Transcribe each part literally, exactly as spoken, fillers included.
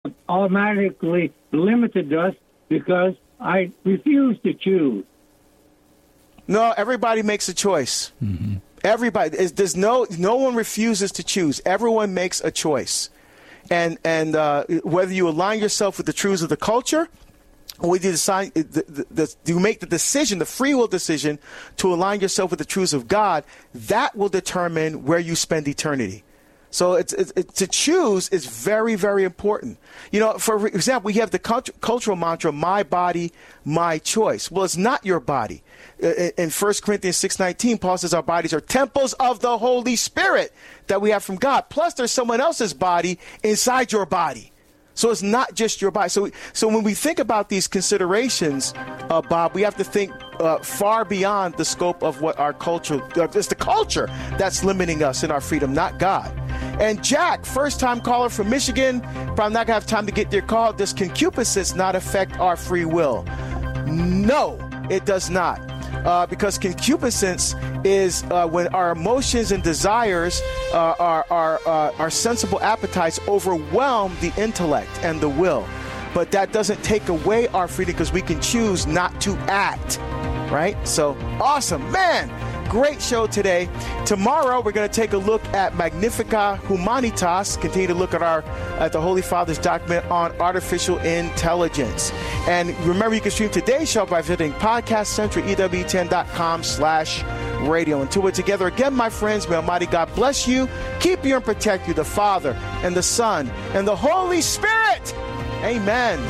automatically limited us because I refuse to choose. No, everybody makes a choice. Mm-hmm. Everybody. There's no no one refuses to choose. Everyone makes a choice. And and uh, whether you align yourself with the truths of the culture, or whether you decide the, the, the, you make the decision, the free will decision, to align yourself with the truths of God, that will determine where you spend eternity. So it's, it's, it, to choose is very, very important. You know, for example, we have the cult- cultural mantra, my body, my choice. Well, it's not your body. In First Corinthians six nineteen, Paul says our bodies are temples of the Holy Spirit that we have from God. Plus, there's someone else's body inside your body. So it's not just your body. So so when we think about these considerations, uh, Bob, we have to think uh, far beyond the scope of what our culture, uh, it's the culture that's limiting us in our freedom, not God. And Jack, first-time caller from Michigan, probably not going to have time to get their call. Does concupiscence not affect our free will? No, it does not. Uh, because concupiscence is uh, when our emotions and desires, uh, our, our, uh, our sensible appetites overwhelm the intellect and the will. But that doesn't take away our freedom because we can choose not to act, right? So, awesome. Man, great show today. Tomorrow, we're going to take a look at Magnificat Humanitas, continue to look at our at the Holy Father's document on artificial intelligence. And remember, you can stream today's show by visiting podcast central e w ten dot com slash radio. Until we're together again, my friends, may Almighty God bless you, keep you and protect you, the Father and the Son and the Holy Spirit. Amen.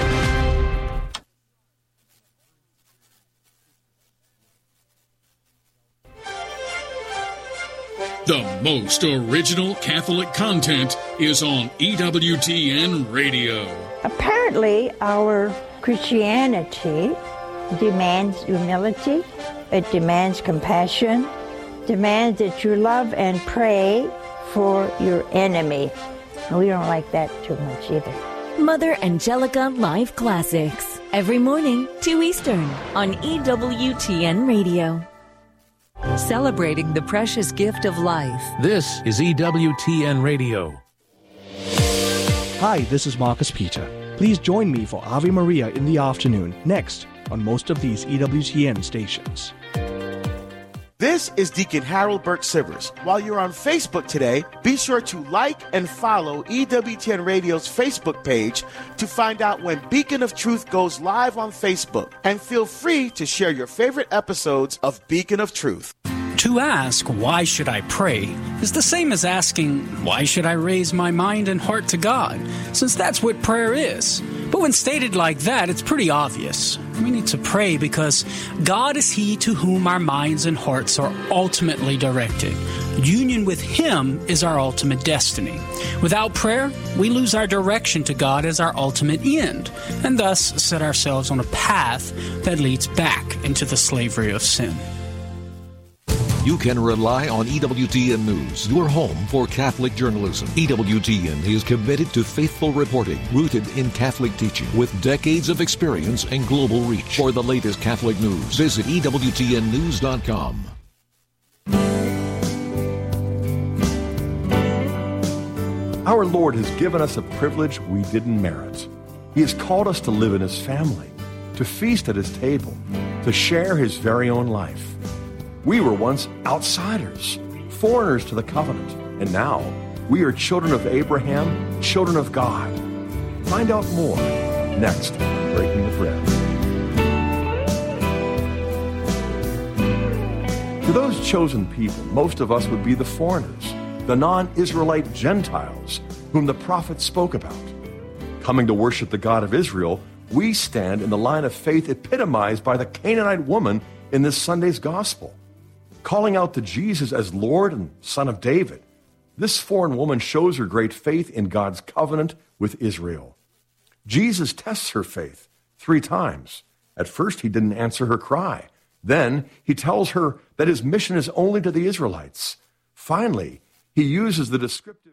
The most original Catholic content is on E W T N Radio. Apparently, our Christianity demands humility, it demands compassion, demands that you love and pray for your enemy. And we don't like that too much either. Mother Angelica Live Classics, every morning, two Eastern, on E W T N Radio. Celebrating the precious gift of life. This is E W T N Radio. Hi, this is Marcus Peter. Please join me for Ave Maria in the afternoon, next, on most of these E W T N stations. This is Deacon Harold Burke Sivers. While you're on Facebook today, be sure to like and follow E W T N Radio's Facebook page to find out when Beacon of Truth goes live on Facebook. And feel free to share your favorite episodes of Beacon of Truth. To ask, why should I pray, is the same as asking, why should I raise my mind and heart to God, since that's what prayer is. But when stated like that, it's pretty obvious. We need to pray because God is He to whom our minds and hearts are ultimately directed. Union with Him is our ultimate destiny. Without prayer, we lose our direction to God as our ultimate end, and thus set ourselves on a path that leads back into the slavery of sin. You can rely on E W T N News, your home for Catholic journalism. E W T N is committed to faithful reporting, rooted in Catholic teaching, with decades of experience and global reach. For the latest Catholic news, visit E W T N news dot com. Our Lord has given us a privilege we didn't merit. He has called us to live in His family, to feast at His table, to share His very own life. We were once outsiders, foreigners to the covenant, and now we are children of Abraham, children of God. Find out more next on Breaking the Bread. To those chosen people, most of us would be the foreigners, the non-Israelite Gentiles whom the prophets spoke about. Coming to worship the God of Israel, we stand in the line of faith epitomized by the Canaanite woman in this Sunday's gospel. Calling out to Jesus as Lord and Son of David, this foreign woman shows her great faith in God's covenant with Israel. Jesus tests her faith three times. At first, He didn't answer her cry. Then, He tells her that His mission is only to the Israelites. Finally, He uses the descriptive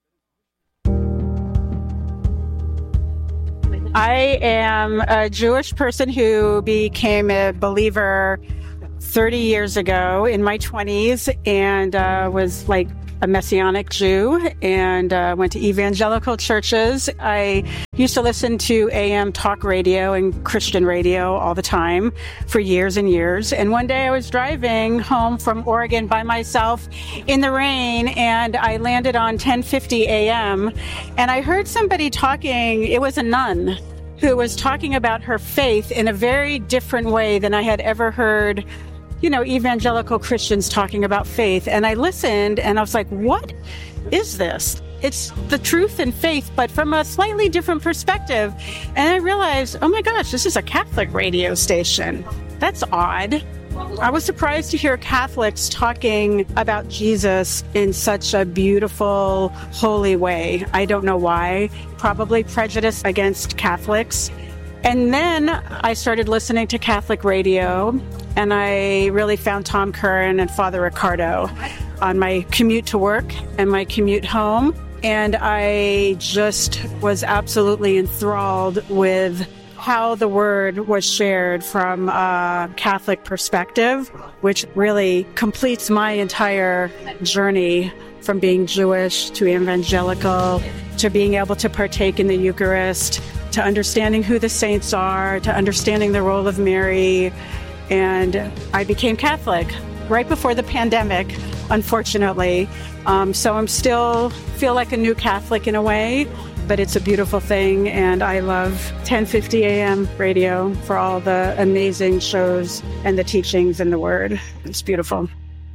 term. I am a Jewish person who became a believer thirty years ago in my twenties and uh, was like a Messianic Jew and uh, went to evangelical churches. I used to listen to A M talk radio and Christian radio all the time for years and years. And one day I was driving home from Oregon by myself in the rain, and I landed on ten fifty A M, and I heard somebody talking. It was a nun who was talking about her faith in a very different way than I had ever heard, you know, evangelical Christians talking about faith. And I listened and I was like, what is this? It's the truth and faith, but from a slightly different perspective. And I realized, oh my gosh, this is a Catholic radio station. That's odd. I was surprised to hear Catholics talking about Jesus in such a beautiful, holy way. I don't know why. Probably prejudice against Catholics. And then I started listening to Catholic radio, and I really found Tom Curran and Father Ricardo on my commute to work and my commute home. And I just was absolutely enthralled with how the word was shared from a Catholic perspective, which really completes my entire journey from being Jewish to evangelical to being able to partake in the Eucharist, to understanding who the saints are, to understanding the role of Mary. And I became Catholic right before the pandemic, unfortunately. Um, so I'm still feel like a new Catholic in a way, but it's a beautiful thing. And I love ten fifty A M radio for all the amazing shows and the teachings and the word. It's beautiful.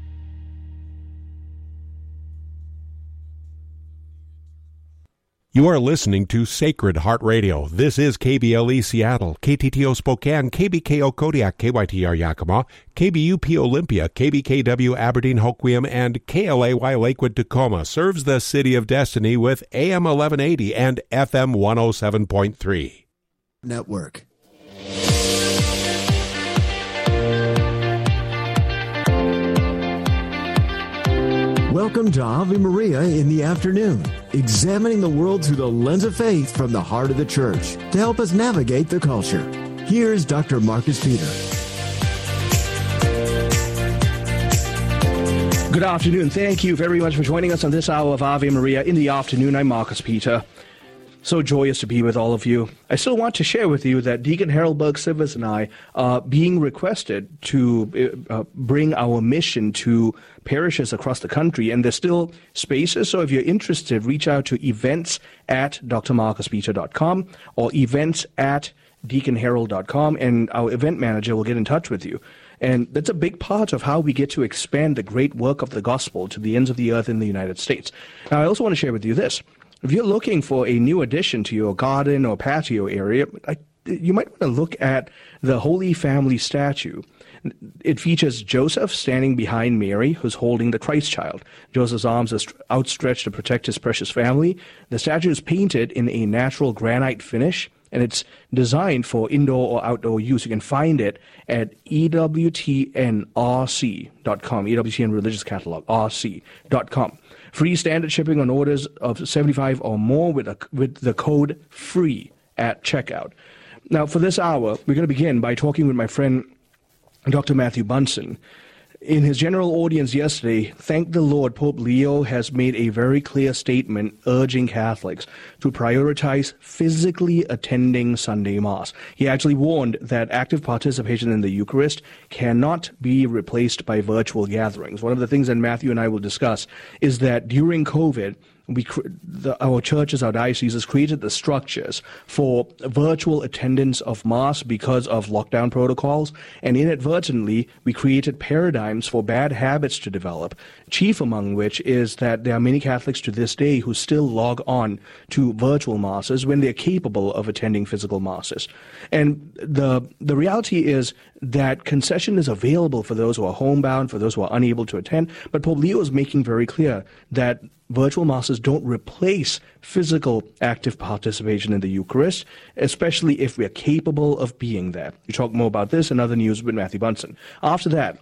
You are listening to Sacred Heart Radio. This is K B L E Seattle, K T T O Spokane, K B K O Kodiak, K Y T R Yakima, K B U P Olympia, K B K W Aberdeen Hoquiam, and K L A Y Lakewood Tacoma. Serves the City of Destiny with A M eleven eighty and F M one oh seven point three. Network. Welcome to Ave Maria in the afternoon, examining the world through the lens of faith from the heart of the church to help us navigate the culture. Here's Doctor Marcus Peter. Good afternoon. Thank you very much for joining us on this hour of Ave Maria in the afternoon. I'm Marcus Peter. So joyous to be with all of you. I still want to share with you that Deacon Harold Burke-Sivers and I are being requested to uh, bring our mission to parishes across the country, and there's still spaces. So if you're interested, reach out to events at d r marcus peter dot com or events at deacon harold dot com, and our event manager will get in touch with you. And that's a big part of how we get to expand the great work of the gospel to the ends of the earth in the United States. Now, I also want to share with you this. If you're looking for a new addition to your garden or patio area, I, you might want to look at the Holy Family statue. It features Joseph standing behind Mary, who's holding the Christ child. Joseph's arms are outstretched to protect his precious family. The statue is painted in a natural granite finish, and it's designed for indoor or outdoor use. You can find it at E W T N R C dot com, E W T N Religious Catalog, R C dot com. Free standard shipping on orders of seventy-five or more with, a, with the code FREE at checkout. Now, for this hour, we're going to begin by talking with my friend, Doctor Matthew Bunson. In his general audience yesterday, thank the Lord, Pope Leo has made a very clear statement urging Catholics to prioritize physically attending Sunday Mass. He actually warned that active participation in the Eucharist cannot be replaced by virtual gatherings. One of the things that Matthew and I will discuss is that during COVID, We, the, our churches, our dioceses created the structures for virtual attendance of Mass because of lockdown protocols, and inadvertently we created paradigms for bad habits to develop, chief among which is that there are many Catholics to this day who still log on to virtual Masses when they're capable of attending physical Masses. And the, the reality is that concession is available for those who are homebound, for those who are unable to attend, but Pope Leo is making very clear that virtual Masses don't replace physical active participation in the Eucharist, especially if we're capable of being there. We talk more about this and other news with Matthew Bunson. After that,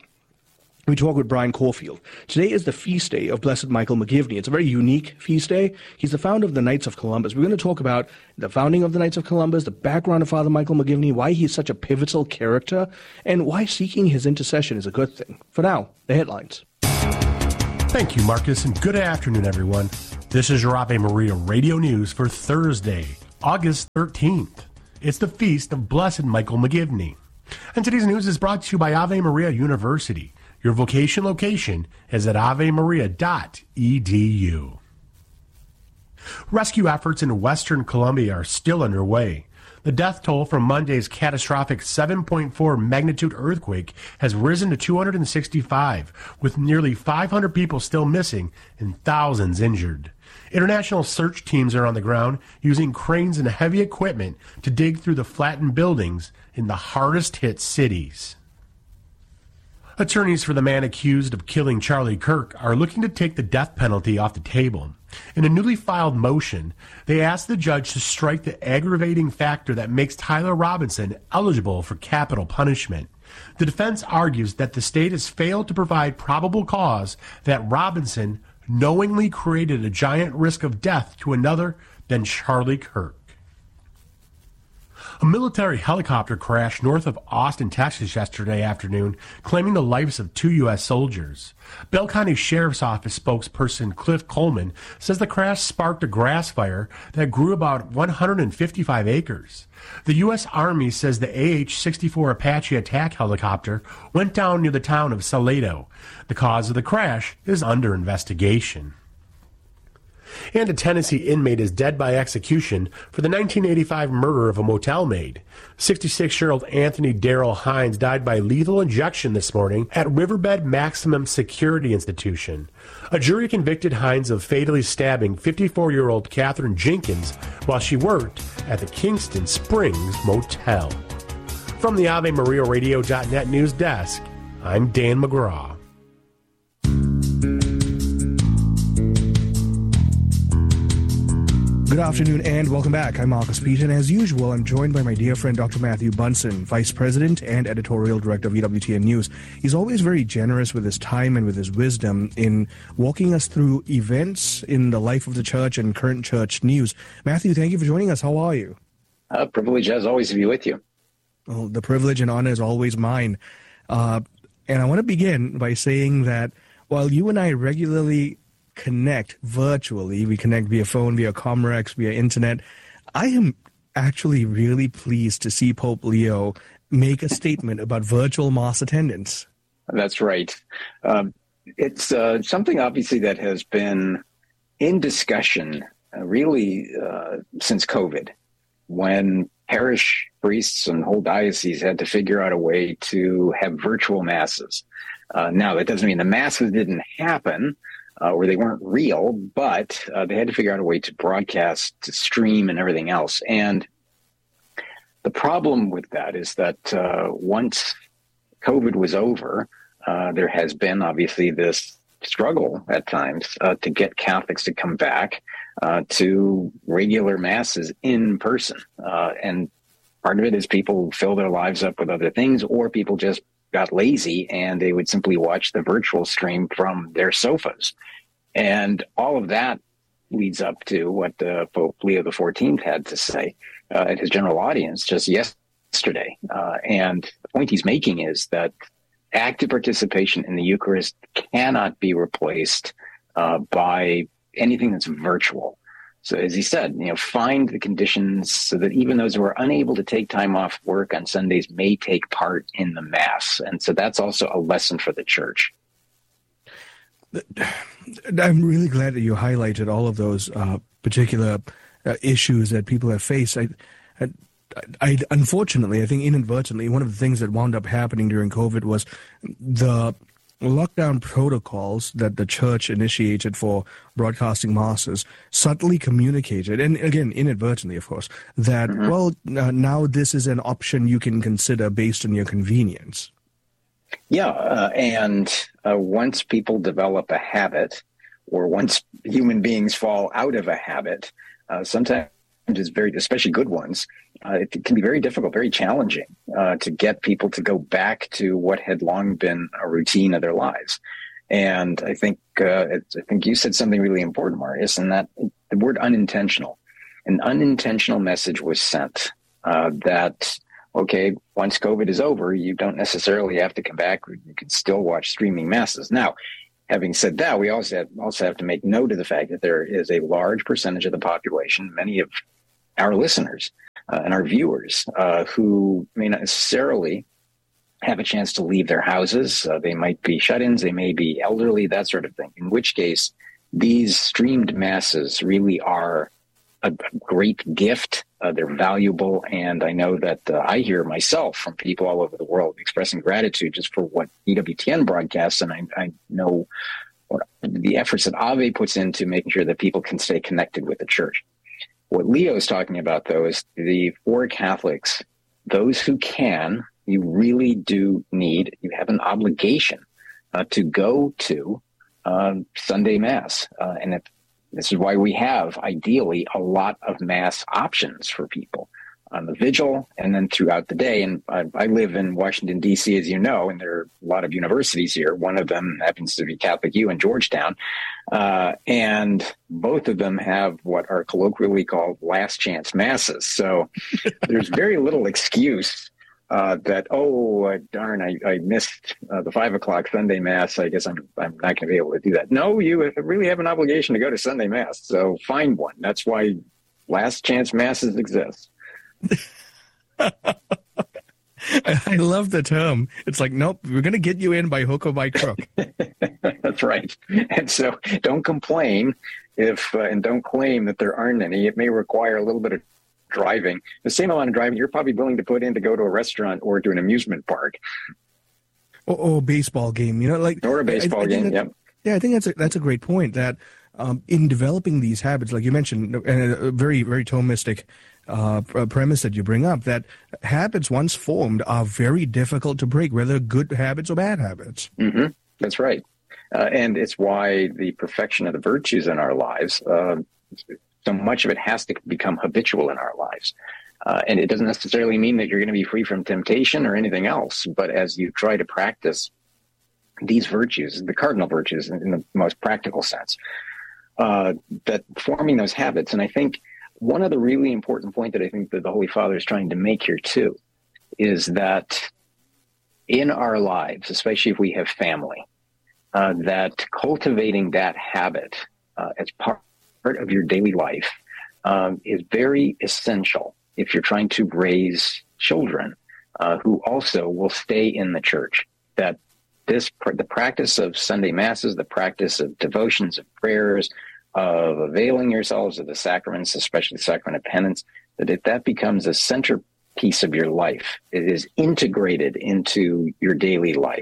we talk with Brian Caulfield. Today is the feast day of Blessed Michael McGivney. It's a very unique feast day. He's the founder of the Knights of Columbus. We're going to talk about the founding of the Knights of Columbus, the background of Father Michael McGivney, why he's such a pivotal character, and why seeking his intercession is a good thing. For now, the headlines. Thank you, Marcus, and good afternoon, everyone. This is your Ave Maria Radio News for Thursday, August thirteenth. It's the feast of Blessed Michael McGivney. And today's news is brought to you by Ave Maria University. Your vocation location is at ave maria dot e d u. Rescue efforts in Western Colombia are still underway. The death toll from Monday's catastrophic seven point four magnitude earthquake has risen to two hundred sixty-five, with nearly five hundred people still missing and thousands injured. International search teams are on the ground using cranes and heavy equipment to dig through the flattened buildings in the hardest-hit cities. Attorneys for the man accused of killing Charlie Kirk are looking to take the death penalty off the table. In a newly filed motion, they asked the judge to strike the aggravating factor that makes Tyler Robinson eligible for capital punishment. The defense argues that the state has failed to provide probable cause that Robinson knowingly created a giant risk of death to another than Charlie Kirk. A military helicopter crashed north of Austin, Texas yesterday afternoon, claiming the lives of two U S soldiers. Bell County Sheriff's Office spokesperson Cliff Coleman says the crash sparked a grass fire that grew about one hundred fifty-five acres. The U S Army says the A H sixty-four Apache attack helicopter went down near the town of Salado. The cause of the crash is under investigation. And a Tennessee inmate is dead by execution for the nineteen eighty-five murder of a motel maid. sixty-six-year-old Anthony Darrell Hines died by lethal injection this morning at Riverbed Maximum Security Institution. A jury convicted Hines of fatally stabbing fifty-four-year-old Catherine Jenkins while she worked at the Kingston Springs Motel. From the Ave Maria Radio dot net news desk, I'm Dan McGraw. Good afternoon and welcome back. I'm Marcus Peter, and as usual, I'm joined by my dear friend Doctor Matthew Bunson, Vice President and Editorial Director of E W T N News. He's always very generous with his time and with his wisdom in walking us through events in the life of the church and current church news. Matthew, thank you for joining us. How are you? Uh, privilege, as always, to be with you. Well, the privilege and honor is always mine. Uh, and I want to begin by saying that while you and I regularly connect virtually, we connect via phone, via Comrex, via internet, I am actually really pleased to see Pope Leo make a statement about virtual mass attendance. That's right. Um, it's uh, something obviously that has been in discussion uh, really uh, since COVID, when parish priests and whole dioceses had to figure out a way to have virtual masses. Uh, now, that doesn't mean the masses didn't happen, Uh, or they weren't real, but uh, they had to figure out a way to broadcast, to stream, and everything else. And the problem with that is that uh, once COVID was over, uh, there has been obviously this struggle at times uh, to get Catholics to come back uh, to regular masses in person. Uh, and part of it is people fill their lives up with other things, or people just got lazy and they would simply watch the virtual stream from their sofas. And all of that leads up to what uh, Pope Leo the fourteenth had to say uh, at his general audience just yesterday. Uh, and the point he's making is that active participation in the Eucharist cannot be replaced uh, by anything that's virtual. So as he said, you know, find the conditions so that even those who are unable to take time off work on Sundays may take part in the Mass. And so that's also a lesson for the Church. I'm really glad that you highlighted all of those uh, particular uh, issues that people have faced. I, I, I, unfortunately, I think inadvertently, one of the things that wound up happening during COVID was the lockdown protocols that the church initiated for broadcasting masses subtly communicated, and again, inadvertently, of course, that, mm-hmm. well, uh, now this is an option you can consider based on your convenience. Yeah, uh, and uh, once people develop a habit, or once human beings fall out of a habit, uh, sometimes it's very, especially good ones, uh, it can be very difficult, very challenging uh, to get people to go back to what had long been a routine of their lives. And I think uh, it's, I think you said something really important, Marius, and that the word unintentional. An unintentional message was sent uh, that, okay, once COVID is over, you don't necessarily have to come back. You can still watch streaming masses. Now, having said that, we also have, also have to make note of the fact that there is a large percentage of the population, many of our listeners uh, and our viewers, uh, who may not necessarily have a chance to leave their houses. Uh, they might be shut-ins, they may be elderly, that sort of thing, in which case these streamed masses really are a great gift. Uh, they're valuable, and I know that uh, I hear myself from people all over the world expressing gratitude just for what E W T N broadcasts, and I, I know what the efforts that Ave puts into making sure that people can stay connected with the church. What Leo is talking about, though, is the for Catholics, those who can, you really do need, you have an obligation uh, to go to um, Sunday Mass. Uh, and if, this is why we have, ideally, a lot of Mass options for people on the vigil and then throughout the day. And I, I live in Washington, D C, as you know, and there are a lot of universities here. One of them happens to be Catholic U in Georgetown. Uh, and both of them have what are colloquially called last chance Masses. So there's very little excuse Uh, that, oh, uh, darn, I, I missed uh, the five o'clock Sunday Mass. I guess I'm I'm not going to be able to do that. No, you really have an obligation to go to Sunday Mass, so find one. That's why last chance Masses exist. I love the term. It's like, nope, we're going to get you in by hook or by crook. That's right. And so don't complain if uh, and don't claim that there aren't any. It may require a little bit of driving, the same amount of driving you're probably willing to put in to go to a restaurant or to an amusement park, or, or a baseball game. You know, like or a baseball I, I game. Yep. Yeah, I think that's a, that's a great point. That um, in developing these habits, like you mentioned, and a very very Thomistic uh, premise that you bring up, that habits once formed are very difficult to break, whether good habits or bad habits. Mm-hmm. That's right, uh, and it's why the perfection of the virtues in our lives. Uh, So much of it has to become habitual in our lives. Uh, and it doesn't necessarily mean that you're going to be free from temptation or anything else. But as you try to practice these virtues, the cardinal virtues in the most practical sense, uh, that forming those habits. And I think one of the really important points that I think that the Holy Father is trying to make here too, is that in our lives, especially if we have family, uh, that cultivating that habit uh, as part part of your daily life um, is very essential if you're trying to raise children uh, who also will stay in the church. That this, the practice of Sunday Masses, the practice of devotions, of prayers, of availing yourselves of the sacraments, especially the sacrament of penance, that if that becomes a centerpiece of your life, it is integrated into your daily life,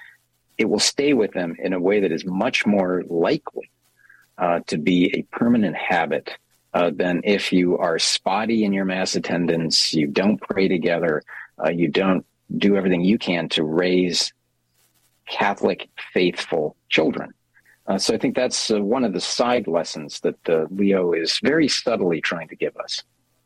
it will stay with them in a way that is much more likely Uh, to be a permanent habit uh, than if you are spotty in your Mass attendance, you don't pray together, uh, you don't do everything you can to raise Catholic faithful children. Uh, so I think that's uh, one of the side lessons that uh, Leo is very subtly trying to give us.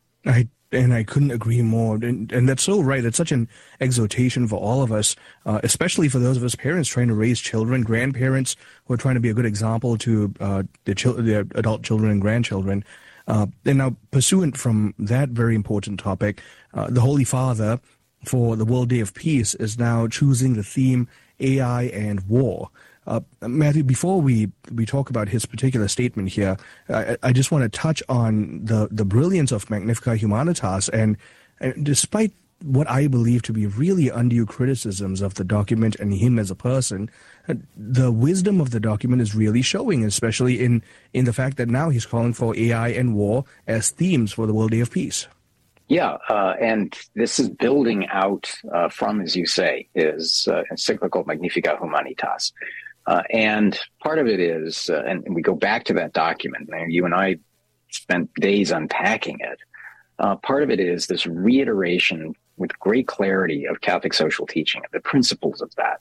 I And I couldn't agree more. And, and that's so right. It's such an exhortation for all of us, uh, especially for those of us parents trying to raise children, grandparents who are trying to be a good example to uh, their, chil- their adult children and grandchildren. Uh, and now, pursuant from that very important topic, uh, the Holy Father, for the World Day of Peace, is now choosing the theme A I and War. Uh, Matthew, before we, we talk about his particular statement here, I, I just want to touch on the, the brilliance of Magnificat Humanitas. And, and despite what I believe to be really undue criticisms of the document and him as a person, the wisdom of the document is really showing, especially in, in the fact that now he's calling for A I and war as themes for the World Day of Peace. Yeah, uh, and this is building out uh, from, as you say, his uh, encyclical Magnificat Humanitas. Uh, and part of it is, uh, and, and we go back to that document, and you and I spent days unpacking it. Uh, part of it is this reiteration with great clarity of Catholic social teaching, of the principles of that.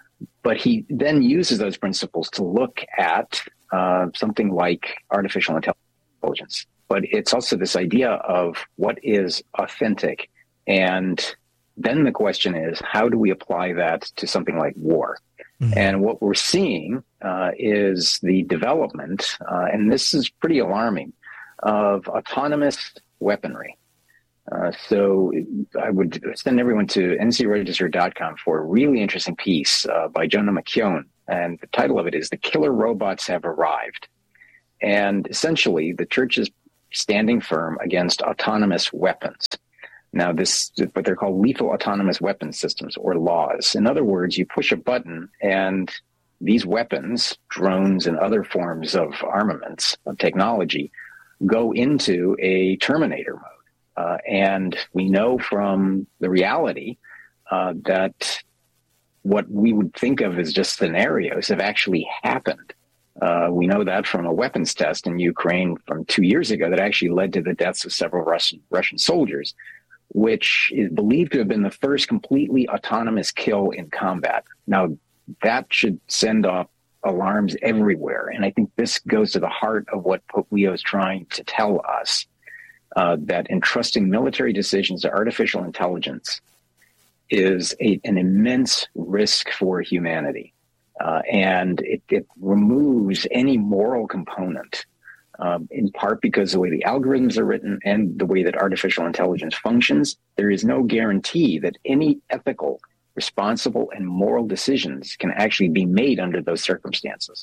But he then uses those principles to look at uh, something like artificial intelligence. But it's also this idea of what is authentic. And then the question is, how do we apply that to something like war? Mm-hmm. And what we're seeing uh, is the development, uh, and this is pretty alarming, of autonomous weaponry. Uh, so I would send everyone to N C Register dot com for a really interesting piece uh, by Jonah McKeown. And the title of it is The Killer Robots Have Arrived. And essentially, the church is standing firm against autonomous weapons. Now, this is what they're called lethal autonomous weapon systems, or laws. In other words, you push a button and these weapons, drones and other forms of armaments, of technology, go into a Terminator mode. Uh, and we know from the reality uh, that what we would think of as just scenarios have actually happened. Uh, we know that from a weapons test in Ukraine from two years ago that actually led to the deaths of several Russian, Russian soldiers, which is believed to have been the first completely autonomous kill in combat. Now, that should send off alarms everywhere. And I think this goes to the heart of what Pope Leo is trying to tell us. Uh, that entrusting military decisions to artificial intelligence is a, an immense risk for humanity. Uh, and it, it removes any moral component, um, in part because the way the algorithms are written and the way that artificial intelligence functions, there is no guarantee that any ethical, responsible, and moral decisions can actually be made under those circumstances.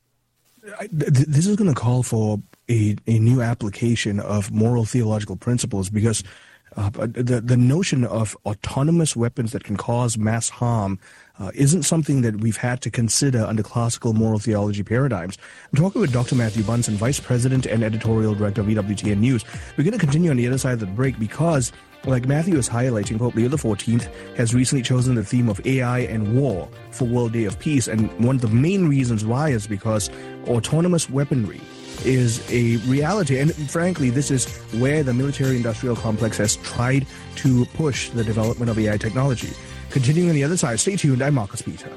This is going to call for a, a new application of moral theological principles, because uh, the the notion of autonomous weapons that can cause mass harm uh, isn't something that we've had to consider under classical moral theology paradigms. I'm talking with Doctor Matthew Bunson, Vice President and Editorial Director of E W T N News. We're going to continue on the other side of the break because, like Matthew is highlighting, Pope Leo the fourteenth has recently chosen the theme of A I and war for World Day of Peace. And one of the main reasons why is because autonomous weaponry is a reality. And frankly, this is where the military-industrial complex has tried to push the development of A I technology. Continuing on the other side, stay tuned. I'm Marcus Peter.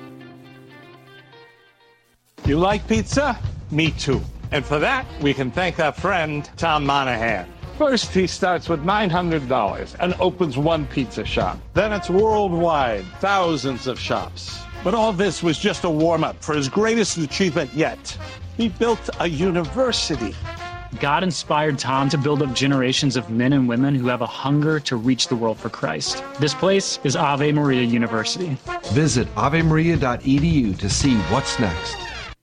You like pizza? Me too. And for that, we can thank our friend, Tom Monahan. First, he starts with nine hundred dollars and opens one pizza shop. Then it's worldwide, thousands of shops. But all this was just a warm-up for his greatest achievement yet. He built a university. God inspired Tom to build up generations of men and women who have a hunger to reach the world for Christ. This place is Ave Maria University. Visit ave maria dot e d u to see what's next.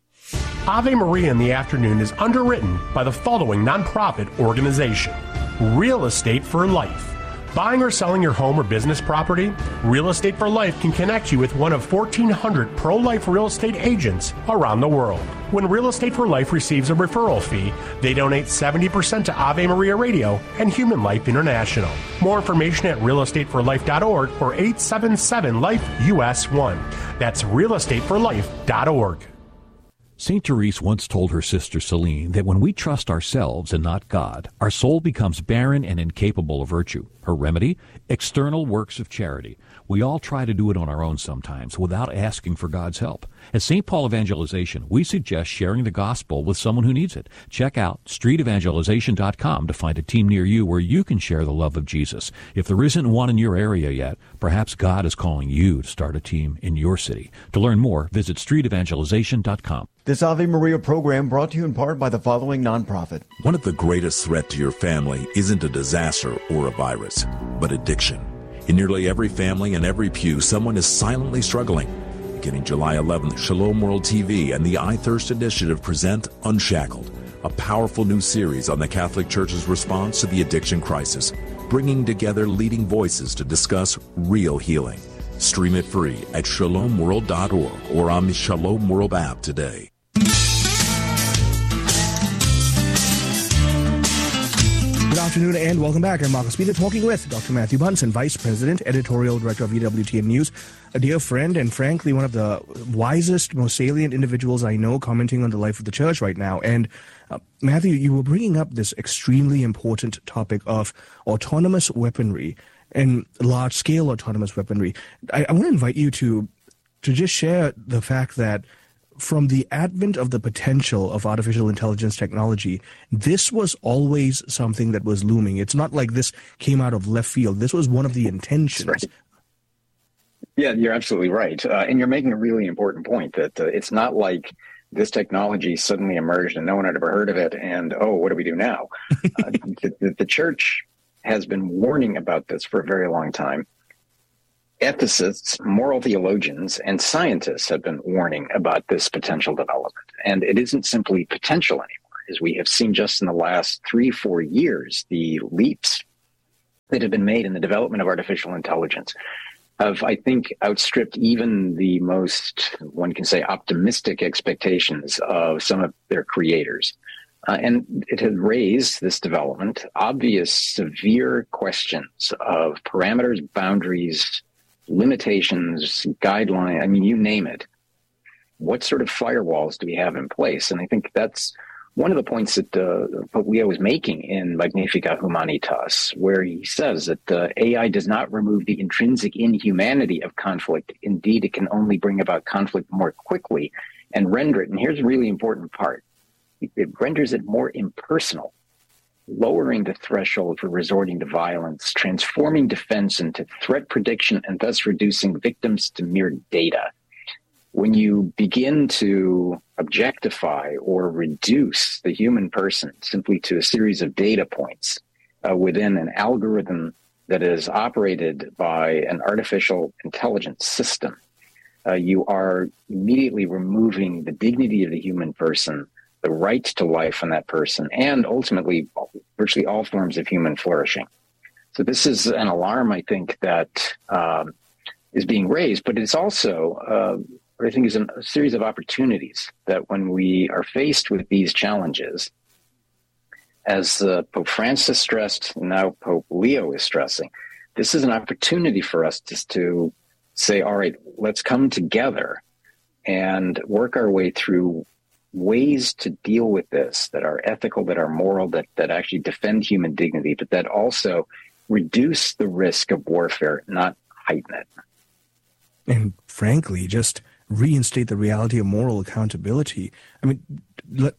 Ave Maria in the Afternoon is underwritten by the following nonprofit organization: Real Estate for Life. Buying or selling your home or business property? Real Estate for Life can connect you with one of fourteen hundred pro-life real estate agents around the world. When Real Estate for Life receives a referral fee, they donate seventy percent to Ave Maria Radio and Human Life International. More information at real estate for life dot org or eight seven seven life U S one. That's real estate for life dot org. Saint Therese once told her sister Celine that when we trust ourselves and not God, our soul becomes barren and incapable of virtue. Her remedy? External works of charity. We all try to do it on our own sometimes without asking for God's help. At Saint Paul Evangelization, we suggest sharing the gospel with someone who needs it. Check out street evangelization dot com to find a team near you where you can share the love of Jesus. If there isn't one in your area yet, perhaps God is calling you to start a team in your city. To learn more, visit street evangelization dot com. This Ave Maria program brought to you in part by the following nonprofit. One of the greatest threats to your family isn't a disaster or a virus, but addiction. In nearly every family and every pew, someone is silently struggling. Beginning July eleventh, Shalom World T V and the I Thirst Initiative present Unshackled, a powerful new series on the Catholic Church's response to the addiction crisis, bringing together leading voices to discuss real healing. Stream it free at shalom world dot org or on the Shalom World app today. Good afternoon and welcome back. I'm Marcus Peter, talking with Doctor Matthew Bunson, Vice President, Editorial Director of E W T N News, a dear friend and frankly one of the wisest, most salient individuals I know commenting on the life of the church right now. And uh, Matthew, you were bringing up this extremely important topic of autonomous weaponry and large-scale autonomous weaponry. I, I want to invite you to to just share the fact that from the advent of the potential of artificial intelligence technology, this was always something that was looming. It's not like this came out of left field. This was one of the intentions. Right. Yeah, you're absolutely right. Uh, and you're making a really important point that uh, it's not like this technology suddenly emerged and no one had ever heard of it and, oh, what do we do now? uh, the, the, the church has been warning about this for a very long time. Ethicists, moral theologians, and scientists have been warning about this potential development. And it isn't simply potential anymore. As we have seen just in the last three, four years, the leaps that have been made in the development of artificial intelligence have, I think, outstripped even the most, one can say, optimistic expectations of some of their creators. Uh, and it has raised, this development, obvious, severe questions of parameters, boundaries, limitations, guidelines, I mean, you name it. What sort of firewalls do we have in place? And I think that's one of the points that uh, Pope Leo was making in Magnificat Humanitas, where he says that uh, A I does not remove the intrinsic inhumanity of conflict. Indeed, it can only bring about conflict more quickly and render it, and here's a really important part, it renders it more impersonal, lowering the threshold for resorting to violence, transforming defense into threat prediction, and thus reducing victims to mere data. When you begin to objectify or reduce the human person simply to a series of data points uh, within an algorithm that is operated by an artificial intelligence system, uh, you are immediately removing the dignity of the human person, the right to life on that person, and ultimately virtually all forms of human flourishing. So this is an alarm, I think, that um, is being raised, but it's also, uh, I think, is a series of opportunities that when we are faced with these challenges, as uh, Pope Francis stressed, and now Pope Leo is stressing, this is an opportunity for us just to say, all right, let's come together and work our way through ways to deal with this that are ethical, that are moral, that, that actually defend human dignity, but that also reduce the risk of warfare, not heighten it. And frankly, just reinstate the reality of moral accountability. I mean, let,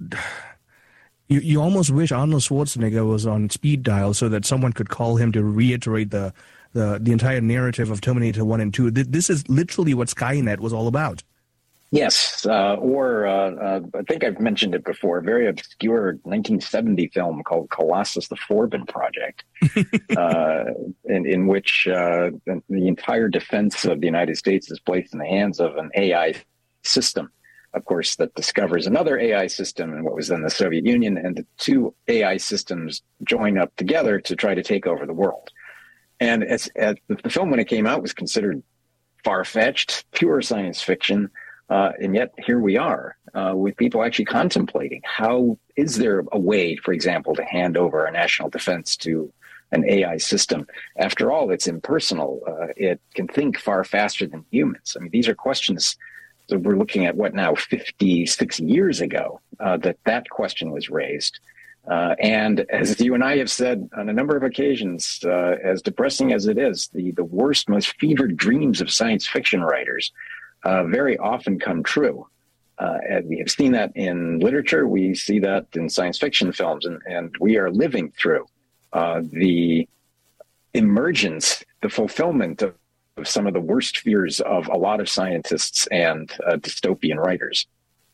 you, you almost wish Arnold Schwarzenegger was on speed dial so that someone could call him to reiterate the, the, the entire narrative of Terminator one and two. This is literally what Skynet was all about. Yes, uh, or uh, uh, I think I've mentioned it before, a very obscure nineteen seventy film called Colossus, the Forbin Project, uh, in, in which uh, the, the entire defense of the United States is placed in the hands of an A I system, of course, that discovers another A I system in what was then the Soviet Union, and the two A I systems join up together to try to take over the world. And as, as the film, when it came out, was considered far-fetched, pure science fiction. Uh, and yet here we are uh, with people actually contemplating how is there a way, for example, to hand over our national defense to an A I system. After all, it's impersonal. Uh, it can think far faster than humans. I mean, these are questions that we're looking at, what now, fifty-six years ago, uh, that that question was raised. Uh, and as you and I have said on a number of occasions, uh, as depressing as it is, the, the worst, most fevered dreams of science fiction writers Uh, very often come true. Uh, and we have seen that in literature. We see that in science fiction films. And, and we are living through uh, the emergence, the fulfillment of, of some of the worst fears of a lot of scientists and uh, dystopian writers.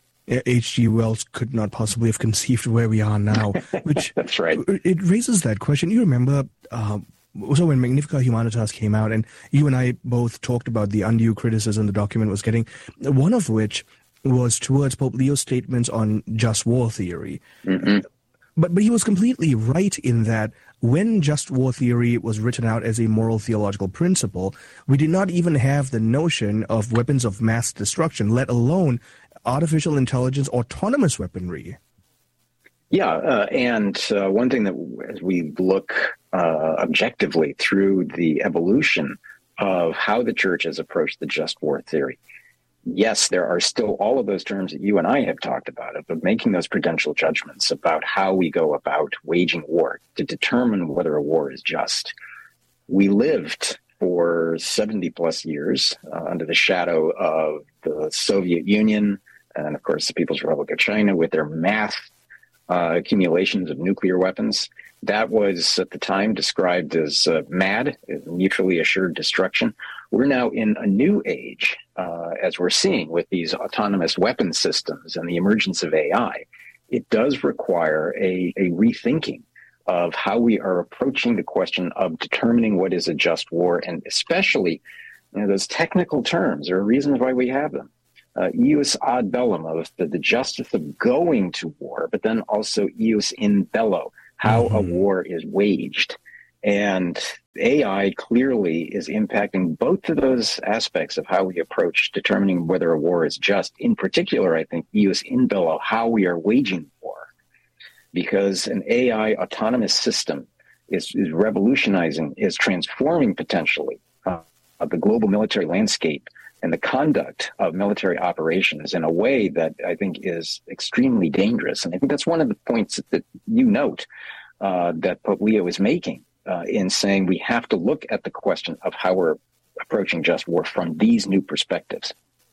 H G Wells could not possibly have conceived where we are now. Which That's right. It raises that question. You remember... Uh, So when Magnificat Humanitas came out, and you and I both talked about the undue criticism the document was getting, one of which was towards Pope Leo's statements on just war theory. Mm-hmm. But but he was completely right in that when just war theory was written out as a moral theological principle, we did not even have the notion of weapons of mass destruction, let alone artificial intelligence autonomous weaponry. Yeah, uh, and uh, one thing that as we look uh, objectively through the evolution of how the church has approached the just war theory, yes, there are still all of those terms that you and I have talked about, but making those prudential judgments about how we go about waging war to determine whether a war is just. We lived for seventy plus years uh, under the shadow of the Soviet Union and, of course, the People's Republic of China with their mass Uh, accumulations of nuclear weapons. That was at the time described as uh, MAD, mutually assured destruction. We're now in a new age, uh, as we're seeing with these autonomous weapon systems and the emergence of A I. It does require a, a rethinking of how we are approaching the question of determining what is a just war, and especially, you know, those technical terms. There are reasons why we have them. Uh, ius ad bellum, of the, the justice of going to war, but then also ius in bello, how mm-hmm. a war is waged. And A I clearly is impacting both of those aspects of how we approach determining whether a war is just. In particular, I think ius in bello, how we are waging war, because an A I autonomous system is, is revolutionizing, is transforming potentially uh, the global military landscape and the conduct of military operations in a way that I think is extremely dangerous. And I think that's one of the points that you note uh, that Pope Leo is making uh, in saying we have to look at the question of how we're approaching just war from these new perspectives.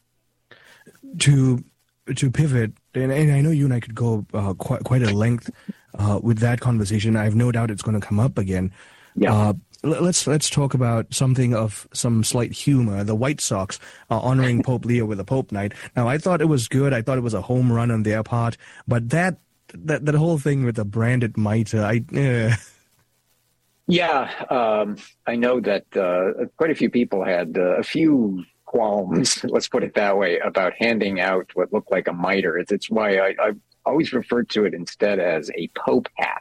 To to pivot, and, and I know you and I could go uh, quite, quite a length uh, with that conversation. I have no doubt it's going to come up again. Yeah. Uh, Let's let's talk about something of some slight humor. The White Sox uh, honoring Pope Leo with a Pope Night. Now, I thought it was good. I thought it was a home run on their part. But that that that whole thing with the branded mitre, I. Uh... Yeah, um, I know that uh, quite a few people had uh, a few qualms. Let's put it that way about handing out what looked like a mitre. It's, it's why I, I always referred to it instead as a Pope hat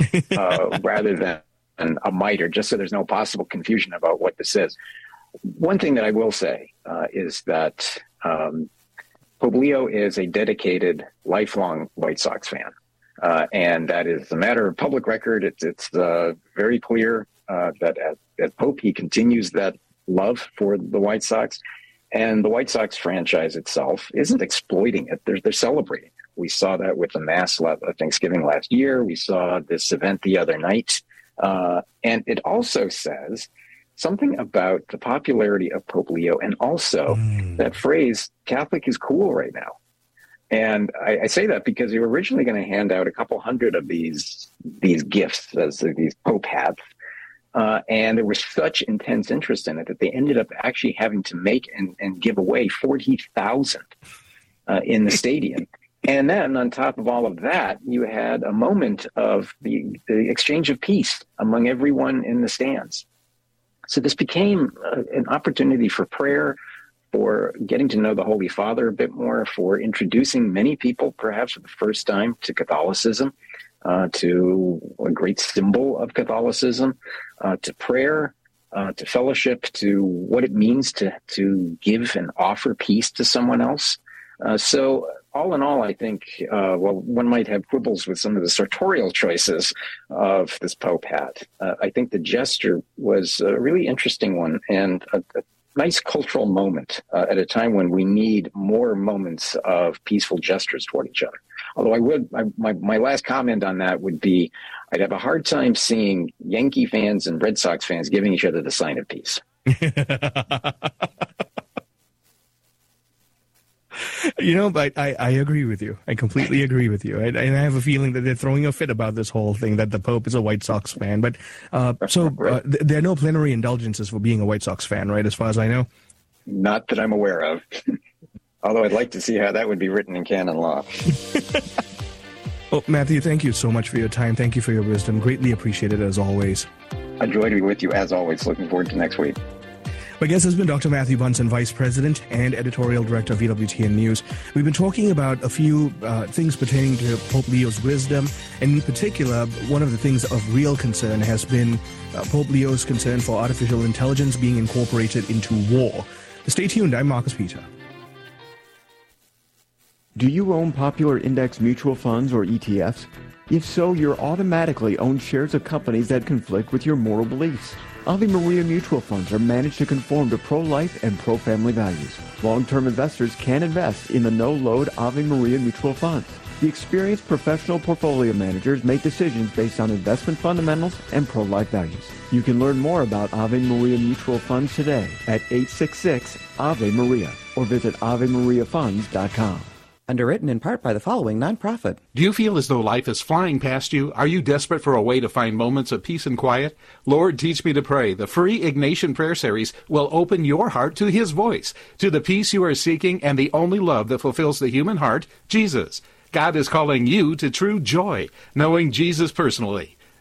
uh, rather than a mitre, just so there's no possible confusion about what this is. One thing that I will say uh, is that um, Pope Leo is a dedicated, lifelong White Sox fan. Uh, and that is a matter of public record. It's, it's uh, very clear uh, that as, as Pope, he continues that love for the White Sox. And the White Sox franchise itself isn't exploiting it. They're, they're celebrating. We saw that with the Mass uh, Thanksgiving last year. We saw this event the other night. Uh, and it also says something about the popularity of Pope Leo, and also mm. that phrase, Catholic is cool right now. And I, I say that because they were originally going to hand out a couple hundred of these these gifts, as these Pope hats. Uh, and there was such intense interest in it that they ended up actually having to make and, and give away forty thousand uh, in the stadium. And then on top of all of that, you had a moment of the, the exchange of peace among everyone in the stands. So this became uh, an opportunity for prayer, for getting to know the Holy Father a bit more, for introducing many people, perhaps for the first time, to Catholicism, uh, to a great symbol of Catholicism, uh, to prayer, uh, to fellowship, to what it means to, to give and offer peace to someone else. Uh, so all in all, I think, uh, well, one might have quibbles with some of the sartorial choices of this Pope hat. Uh, I think the gesture was a really interesting one and a, a nice cultural moment uh, at a time when we need more moments of peaceful gestures toward each other. Although I would, I, my, my last comment on that would be, I'd have a hard time seeing Yankee fans and Red Sox fans giving each other the sign of peace. You know, but I, I agree with you. I completely agree with you. I, and I have a feeling that they're throwing a fit about this whole thing, that the Pope is a White Sox fan. But uh, so uh, th- there are no plenary indulgences for being a White Sox fan, right, as far as I know? Not that I'm aware of. Although I'd like to see how that would be written in canon law. Well, Matthew, thank you so much for your time. Thank you for your wisdom. Greatly appreciated as always. A joy to be with you as always. Looking forward to next week. My guest has been Doctor Matthew Bunson, Vice President and Editorial Director of E W T N News. We've been talking about a few uh, things pertaining to Pope Leo's wisdom, and in particular, one of the things of real concern has been uh, Pope Leo's concern for artificial intelligence being incorporated into war. Stay tuned. I'm Marcus Peter. Do you own popular index mutual funds or E T Fs? If so, you're automatically owned shares of companies that conflict with your moral beliefs. Ave Maria mutual funds are managed to conform to pro-life and pro-family values. Long-term investors can invest in the no-load Ave Maria mutual funds. The experienced professional portfolio managers make decisions based on investment fundamentals and pro-life values. You can learn more about Ave Maria mutual funds today at eight six six Ave Maria or visit ave maria funds dot com. Underwritten in part by the following nonprofit. Do you feel as though life is flying past you? Are you desperate for a way to find moments of peace and quiet? Lord, Teach Me to Pray, the free Ignatian Prayer Series, will open your heart to His voice, to the peace you are seeking and the only love that fulfills the human heart, Jesus. God is calling you to true joy, knowing Jesus personally.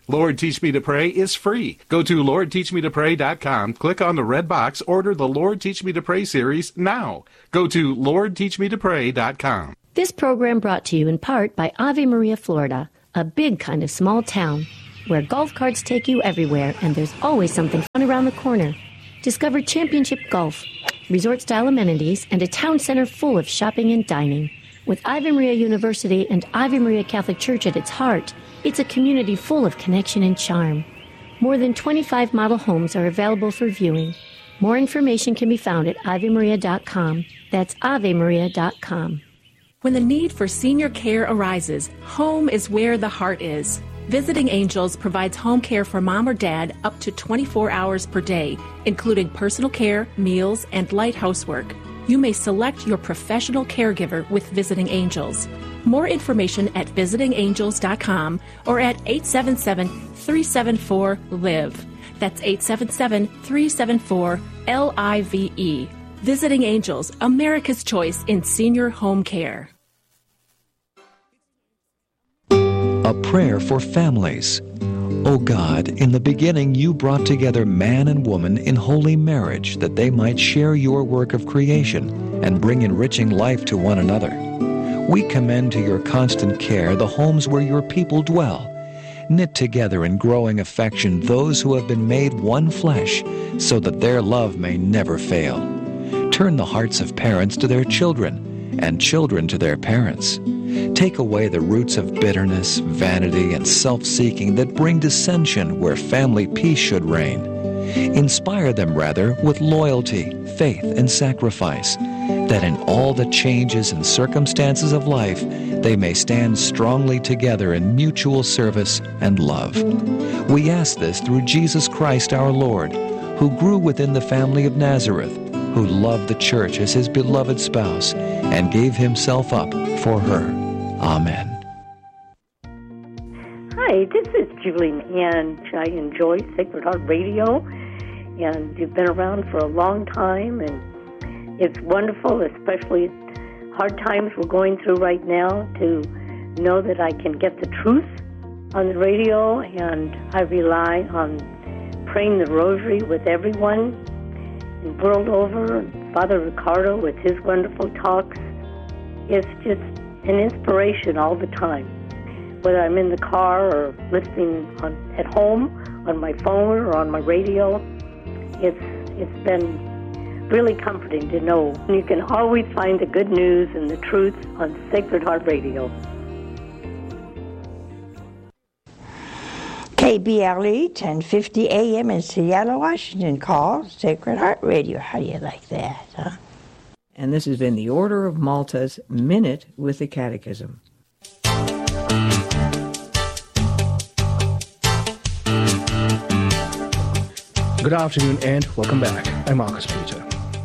Lord Teach Me to Pray is free. Go to lord teach me to pray dot com, click on the red box, order the Lord Teach Me to Pray series now. Go to lord teach me to pray dot com. This program brought to you in part by Ave Maria, Florida, a big kind of small town where golf carts take you everywhere and there's always something fun around the corner. Discover championship golf, resort-style amenities, and a town center full of shopping and dining. With Ave Maria University and Ave Maria Catholic Church at its heart, it's a community full of connection and charm. More than twenty-five model homes are available for viewing. More information can be found at ave maria dot com. That's ave maria dot com. When the need for senior care arises, home is where the heart is. Visiting Angels provides home care for mom or dad up to twenty-four hours per day, including personal care, meals, and light housework. You may select your professional caregiver with Visiting Angels. More information at visiting angels dot com or at eight seven seven, three seven four, L I V E. That's eight seven seven, three seven four, L I V E. Visiting Angels, America's choice in senior home care. A prayer for families. O God, in the beginning you brought together man and woman in holy marriage that they might share your work of creation and bring enriching life to one another. We commend to your constant care the homes where your people dwell. Knit together in growing affection those who have been made one flesh, so that their love may never fail. Turn the hearts of parents to their children, and children to their parents. Take away the roots of bitterness, vanity, and self-seeking that bring dissension where family peace should reign. Inspire them, rather, with loyalty, faith, and sacrifice, that in all the changes and circumstances of life, they may stand strongly together in mutual service and love. We ask this through Jesus Christ our Lord, who grew within the family of Nazareth, who loved the church as his beloved spouse, and gave himself up for her. Amen. Hi, this is Julie, and I enjoy Sacred Heart Radio, and you've been around for a long time, and it's wonderful, especially hard times we're going through right now, to know that I can get the truth on the radio, and I rely on praying the rosary with everyone the world over, and Father Ricardo with his wonderful talks. It's just an inspiration all the time, whether I'm in the car or listening on, at home, on my phone or on my radio. It's it's been really comforting to know you can always find the good news and the truth on Sacred Heart Radio. K B L E ten fifty A M in Seattle, Washington. Call Sacred Heart Radio. How do you like that, huh? And this has been the Order of Malta's Minute with the Catechism. Good afternoon and welcome back. I'm Marcus Peter.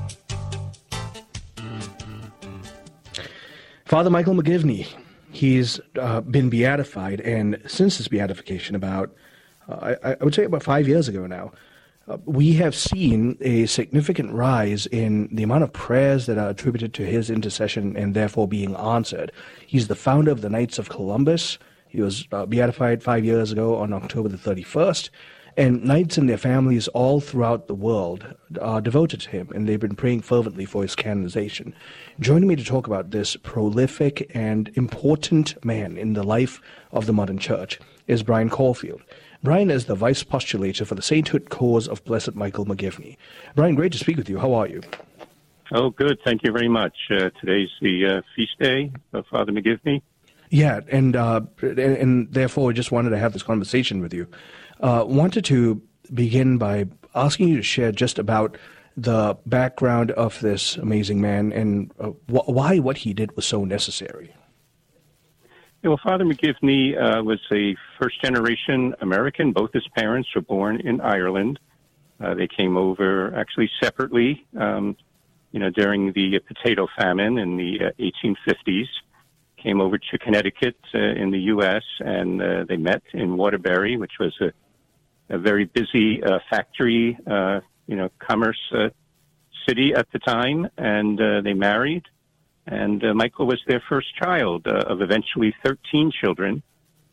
Father Michael McGivney, he's uh, been beatified, and since his beatification, about, uh, I, I would say about five years ago now, Uh, we have seen a significant rise in the amount of prayers that are attributed to his intercession and therefore being answered. He's the founder of the Knights of Columbus. He was uh, beatified five years ago on October the thirty-first. And knights and their families all throughout the world are devoted to him, and they've been praying fervently for his canonization. Joining me to talk about this prolific and important man in the life of the modern church is Brian Caulfield. Brian is the vice postulator for the sainthood cause of Blessed Michael McGivney. Brian, great to speak with you. How are you? Oh, good. Thank you very much. Uh, today's the uh, feast day of Father McGivney. Yeah, and, uh, and and therefore I just wanted to have this conversation with you. Uh, wanted to begin by asking you to share just about the background of this amazing man and uh, wh- why what he did was so necessary. Yeah, well, Father McGivney uh, was a first-generation American. Both his parents were born in Ireland. Uh, they came over actually separately, um, you know, during the potato famine in the uh, eighteen fifties. Came over to Connecticut uh, in the U S, and uh, they met in Waterbury, which was a, a very busy uh, factory, uh, you know, commerce uh, city at the time, and uh, they married. And uh, Michael was their first child uh, of eventually thirteen children.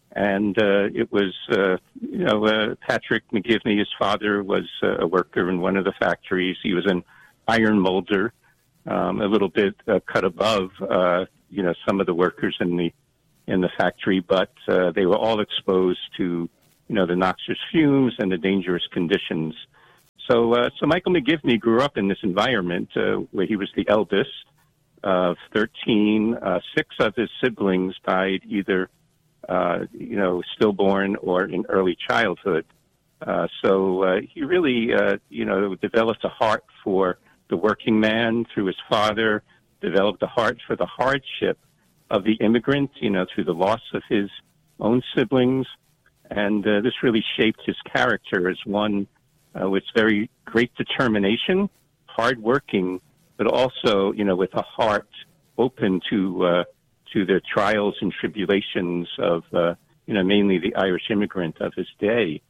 And uh, it was, uh, you know, uh, Patrick McGivney, his father, was uh, a worker in one of the factories. He was an iron molder, um, a little bit uh, cut above, uh, you know, some of the workers in the in the factory, but uh, they were all exposed to, you know, the noxious fumes and the dangerous conditions. So, uh, so Michael McGivney grew up in this environment uh, where he was the eldest of thirteen. Uh, six of his siblings died either Uh, you know, stillborn or in early childhood. Uh, so uh, he really, uh, you know, developed a heart for the working man through his father, developed a heart for the hardship of the immigrant, you know, through the loss of his own siblings. And uh, this really shaped his character as one uh, with very great determination, hardworking, but also, you know, with a heart open to uh, to the trials and tribulations of, uh, you know, mainly the Irish immigrant of his day.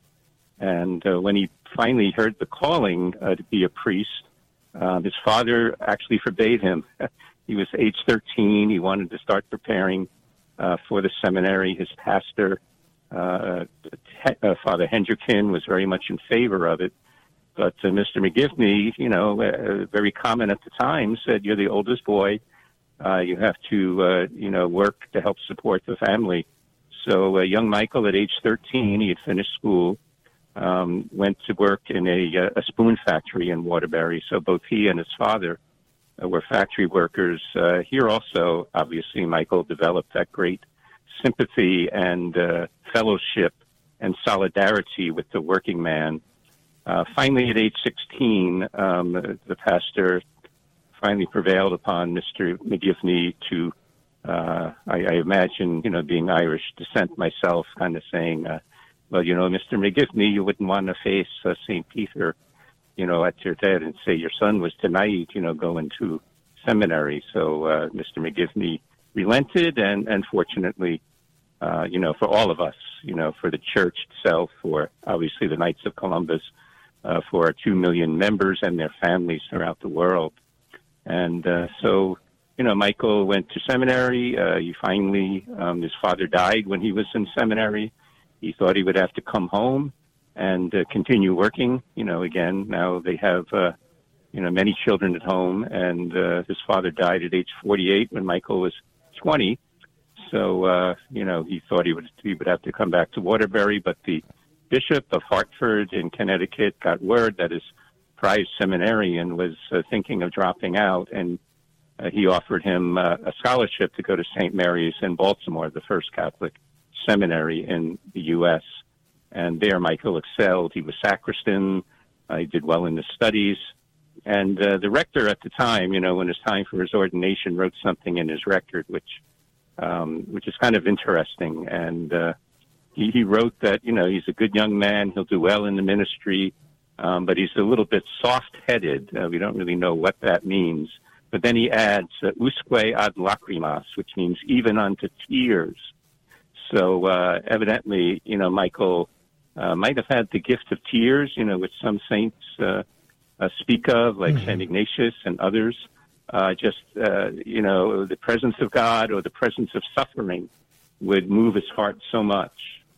And uh, when he finally heard the calling uh, to be a priest, uh, his father actually forbade him. He was age thirteen. He wanted to start preparing uh, for the seminary. His pastor, uh, uh, Father Hendrickson, was very much in favor of it. But uh, Mister McGivney, you know, uh, very common at the time, said, "You're the oldest boy. Uh, you have to, uh, you know, work to help support the family." So uh, young Michael, at age thirteen, he had finished school, um, went to work in a, a spoon factory in Waterbury. So both he and his father uh, were factory workers. Uh, here also, obviously, Michael developed that great sympathy and uh, fellowship and solidarity with the working man. Uh, finally, at age sixteen, um, the pastor finally prevailed upon Mister McGivney to, uh, I, I imagine, you know, being Irish descent myself, kind of saying, uh, well, you know, Mister McGivney, you wouldn't want to face uh, Saint Peter, you know, at your death and say your son was denied, you know, going to seminary. So uh, Mister McGivney relented, and, and fortunately, uh, you know, for all of us, you know, for the church itself, for obviously the Knights of Columbus, uh, for our two million members and their families throughout the world. And uh, so, you know, Michael went to seminary. Uh, he finally, um, his father died when he was in seminary. He thought he would have to come home and uh, continue working. You know, again, now they have, uh, you know, many children at home. And uh, his father died at age forty-eight when Michael was twenty. So, uh, you know, he thought he would, he would have to come back to Waterbury. But the Bishop of Hartford in Connecticut got word that his prize seminarian was uh, thinking of dropping out, and uh, he offered him uh, a scholarship to go to Saint Mary's in Baltimore, the first Catholic seminary in the U S And there Michael excelled. He was sacristan. Uh, he did well in the studies. And uh, the rector at the time, you know, when it was time for his ordination, wrote something in his record, which um, which is kind of interesting. And uh, he, he wrote that, you know, he's a good young man. He'll do well in the ministry. Um, but he's a little bit soft-headed. Uh, we don't really know what that means. But then he adds, uh, usque ad lacrimas, which means even unto tears. So uh, evidently, you know, Michael uh, might have had the gift of tears, you know, which some saints uh, uh, speak of, like mm-hmm. Saint Ignatius and others. Uh, just, uh, you know, the presence of God or the presence of suffering would move his heart so much.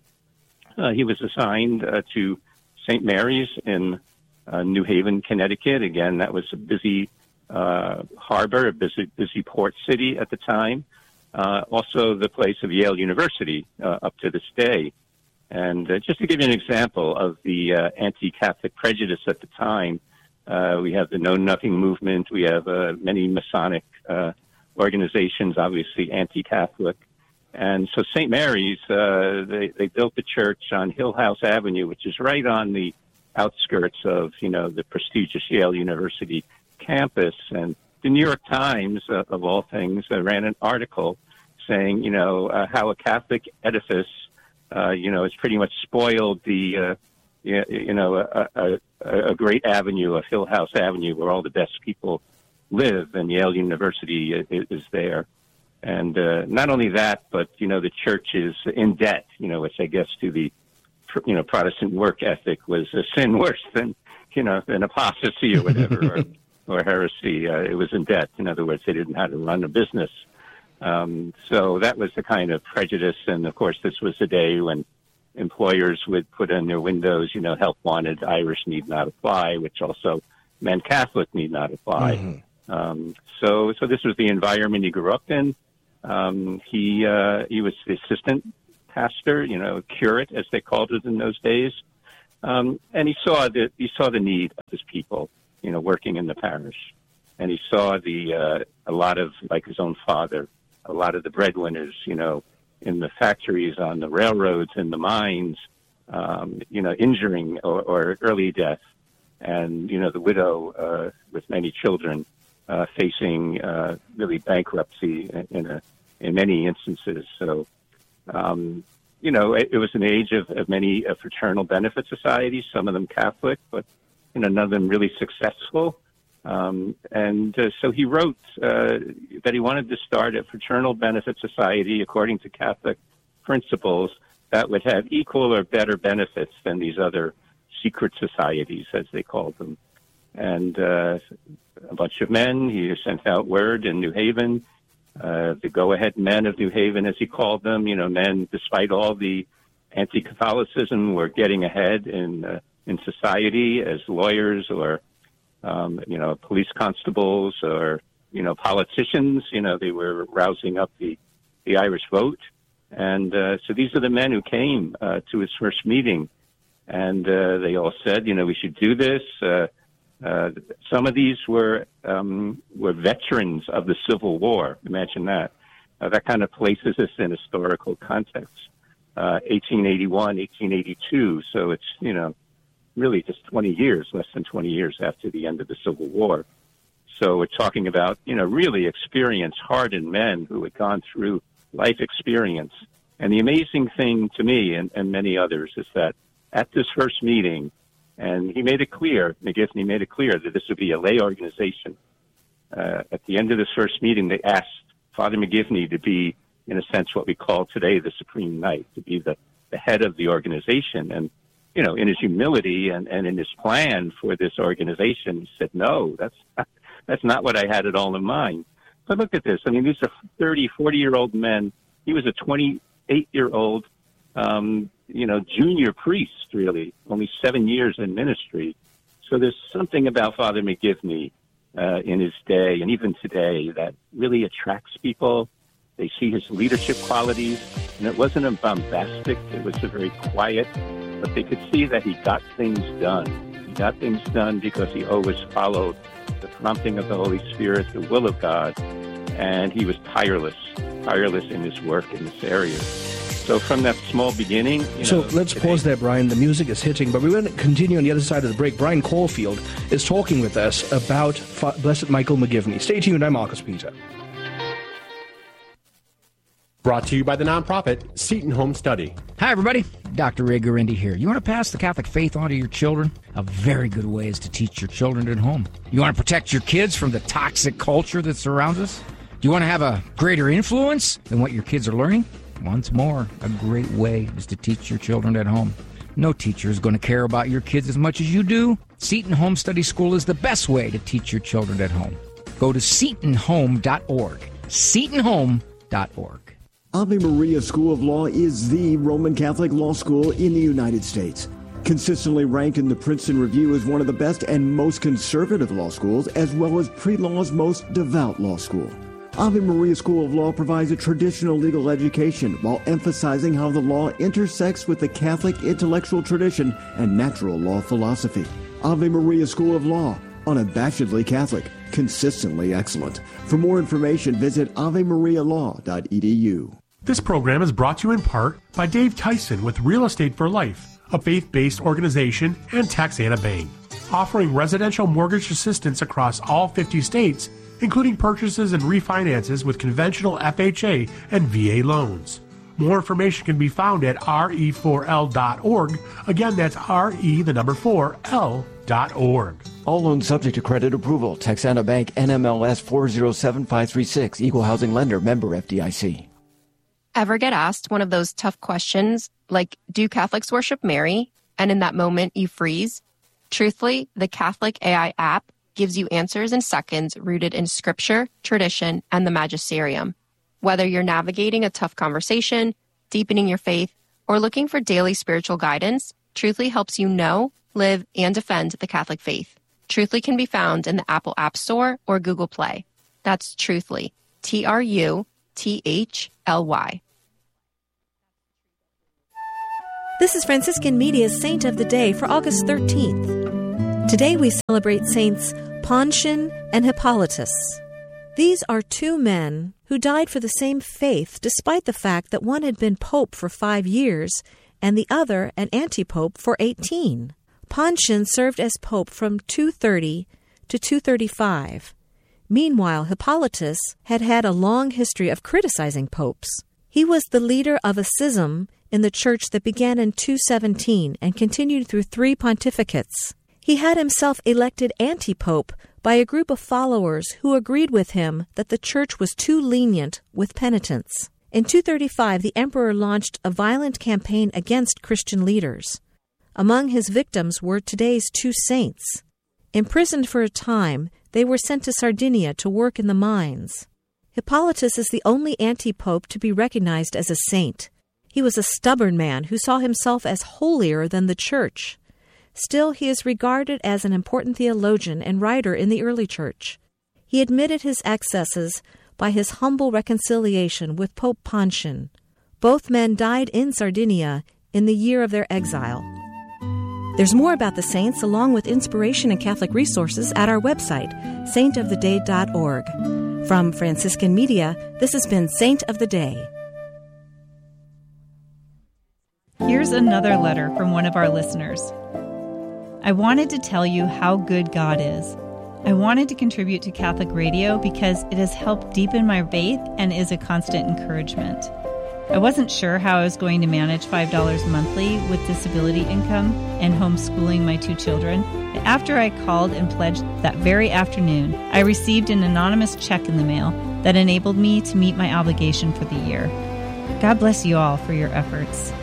Uh, he was assigned uh, to Saint Mary's in uh, New Haven, Connecticut. Again, that was a busy uh, harbor, a busy, busy port city at the time. Uh, also the place of Yale University uh, up to this day. And uh, just to give you an example of the uh, anti-Catholic prejudice at the time, uh, we have the Know Nothing movement. We have uh, many Masonic uh, organizations, obviously anti-Catholic. And so Saint Mary's, uh, they, they built the church on Hill House Avenue, which is right on the outskirts of, you know, the prestigious Yale University campus. And the New York Times, uh, of all things, uh, ran an article saying, you know, uh, how a Catholic edifice, uh, you know, has pretty much spoiled the, uh, you, you know, a, a, a great avenue of Hill House Avenue where all the best people live, and Yale University is, is there. And uh, not only that, but, you know, the church is in debt, you know, which I guess to the, you know, Protestant work ethic was a sin worse than, you know, than apostasy or whatever, or, or heresy. Uh, it was in debt. In other words, they didn't know how to run a business. Um, so that was the kind of prejudice. And of course, this was the day when employers would put in their windows, you know, help wanted, Irish need not apply, which also meant Catholic need not apply. Mm-hmm. Um, so, so this was the environment he grew up in. Um, he, uh, he was the assistant pastor, you know, curate, as they called it in those days. Um, and he saw the, he saw the need of his people, you know, working in the parish. And he saw the, uh, a lot of, like his own father, a lot of the breadwinners, you know, in the factories, on the railroads, in the mines, um, you know, injuring or, or early death. And, you know, the widow uh, with many children uh, facing uh, really bankruptcy in, a, in many instances. So, um, you know, it, it was an age of, of many uh, fraternal benefit societies, some of them Catholic, but, you know, none of them really successful. Um, and uh, so he wrote uh, that he wanted to start a fraternal benefit society according to Catholic principles that would have equal or better benefits than these other secret societies, as they called them. And uh, a bunch of men, he sent out word in New Haven, uh, the go-ahead men of New Haven, as he called them, you know, men, despite all the anti-Catholicism, were getting ahead in, uh, in society as lawyers or Um, you know, police constables or, you know, politicians. You know, they were rousing up the, the Irish vote. And uh, so these are the men who came uh, to his first meeting. And uh, they all said, you know, we should do this. Uh, uh, some of these were um, were veterans of the Civil War. Imagine that. Uh, that kind of places us in historical context. Uh, eighteen eighty-one, eighteen eighty-two. So it's, you know, really just twenty years, less than twenty years after the end of the Civil War. So we're talking about, you know, really experienced, hardened men who had gone through life experience. And the amazing thing to me and, and many others is that at this first meeting, and he made it clear, McGivney made it clear that this would be a lay organization. Uh, at the end of this first meeting, they asked Father McGivney to be, in a sense, what we call today the Supreme Knight, to be the, the head of the organization. And you know, in his humility and, and in his plan for this organization, he said, no, that's not, that's not what I had at all in mind. But look at this. I mean, these are thirty, forty-year-old men. He was a twenty-eight-year-old, um, you know, junior priest, really, only seven years in ministry. So there's something about Father McGivney uh, in his day and even today that really attracts people. They see his leadership qualities, and it wasn't a bombastic. It was a very quiet, but they could see that he got things done. He got things done because he always followed the prompting of the Holy Spirit, the will of God, and he was tireless, tireless in his work in this area. So from that small beginning... You so know, let's today, pause there, Brian. The music is hitting, but we're going to continue on the other side of the break. Brian Caulfield is talking with us about Fa- Blessed Michael McGivney. Stay tuned. I'm Marcus Peter. Brought to you by the nonprofit Seton Home Study. Hi, everybody. Doctor Ray Gurendi here. You want to pass the Catholic faith on to your children? A very good way is to teach your children at home. You want to protect your kids from the toxic culture that surrounds us? Do you want to have a greater influence than what your kids are learning? Once more, a great way is to teach your children at home. No teacher is going to care about your kids as much as you do. Seton Home Study School is the best way to teach your children at home. Go to seton home dot org. seton home dot org. Ave Maria School of Law is the Roman Catholic law school in the United States. Consistently ranked in the Princeton Review as one of the best and most conservative law schools, as well as pre-law's most devout law school. Ave Maria School of Law provides a traditional legal education while emphasizing how the law intersects with the Catholic intellectual tradition and natural law philosophy. Ave Maria School of Law, unabashedly Catholic, consistently excellent. For more information, visit ave maria law dot e d u. This program is brought to you in part by Dave Tyson with Real Estate for Life, a faith-based organization, and Texana Bank, offering residential mortgage assistance across all fifty states, including purchases and refinances with conventional F H A and V A loans. More information can be found at R E four L dot org. Again, that's R E, the number four, L dot org. All loans subject to credit approval. Texana Bank, N M L S four zero seven five three six. Equal housing lender. Member F D I C. Ever get asked one of those tough questions like, do Catholics worship Mary? And in that moment, you freeze? Truthfully, the Catholic A I app gives you answers in seconds rooted in scripture, tradition, and the magisterium. Whether you're navigating a tough conversation, deepening your faith, or looking for daily spiritual guidance, Truthly helps you know, live, and defend the Catholic faith. Truthly can be found in the Apple App Store or Google Play. That's Truthly, T R U T H L Y. This is Franciscan Media's Saint of the Day for August thirteenth. Today we celebrate Saints Pontian and Hippolytus. These are two men who died for the same faith despite the fact that one had been pope for five years and the other an anti-pope for eighteen. Pontian served as pope from two thirty to two thirty-five. Meanwhile, Hippolytus had had a long history of criticizing popes. He was the leader of a schism in the church that began in two seventeen and continued through three pontificates. He had himself elected anti-pope by a group of followers who agreed with him that the church was too lenient with penitents. In two thirty-five, the emperor launched a violent campaign against Christian leaders. Among his victims were today's two saints. Imprisoned for a time, they were sent to Sardinia to work in the mines. Hippolytus is the only anti-pope to be recognized as a saint. He was a stubborn man who saw himself as holier than the church. Still, he is regarded as an important theologian and writer in the early church. He admitted his excesses by his humble reconciliation with Pope Pontian. Both men died in Sardinia in the year of their exile. There's more about the saints along with inspiration and Catholic resources at our website, saint of the day dot org. From Franciscan Media, this has been Saint of the Day. Here's another letter from one of our listeners. I wanted to tell you how good God is. I wanted to contribute to Catholic Radio because it has helped deepen my faith and is a constant encouragement. I wasn't sure how I was going to manage five dollars monthly with disability income and homeschooling my two children. After I called and pledged that very afternoon, I received an anonymous check in the mail that enabled me to meet my obligation for the year. God bless you all for your efforts.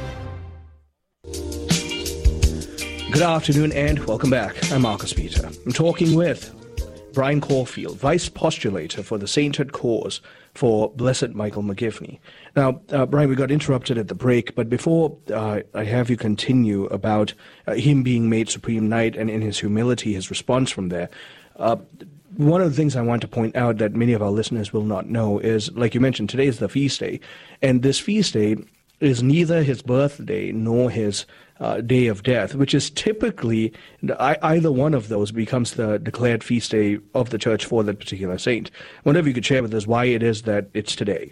Good afternoon and welcome back. I'm Marcus Peter. I'm talking with Brian Caulfield, Vice Postulator for the Sainthood Cause for Blessed Michael McGivney. Now, uh, Brian, we got interrupted at the break, but before uh, I have you continue about uh, him being made Supreme Knight and in his humility, his response from there, uh, one of the things I want to point out that many of our listeners will not know is, like you mentioned, today is the feast day, and this feast day is neither his birthday nor his uh, day of death, which is typically, either one of those becomes the declared feast day of the church for that particular saint. Whenever you could share with us why it is that it's today.